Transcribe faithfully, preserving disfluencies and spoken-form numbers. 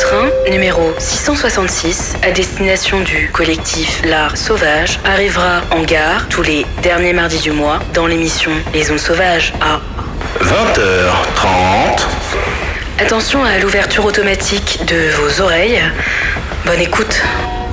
train numéro six cent soixante-six à destination du collectif L'Art Sauvage arrivera en gare tous les derniers mardis du mois dans l'émission Les Ondes Sauvages à vingt heures trente. Attention à l'ouverture automatique de vos oreilles. Bonne écoute.